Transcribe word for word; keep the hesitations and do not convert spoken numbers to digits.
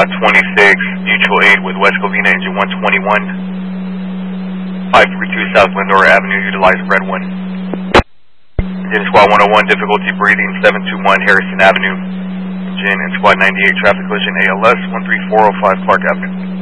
Squad twenty-six, mutual aid with West Covina engine one twenty-one, five three two South Lindor Avenue, utilize red one. Engine Squad one oh one, difficulty breathing, seven two one Harrison Avenue. Engine and Squad ninety-eight, traffic collision A L S one three four oh five Clark Avenue.